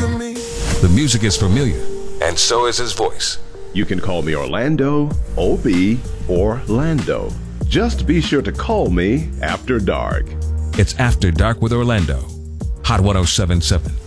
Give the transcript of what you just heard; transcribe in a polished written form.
The music is familiar, and so is his voice. You can call me Orlando, OB, or Lando. Just be sure to call me after dark. It's After Dark with Orlando. Hot 107.7.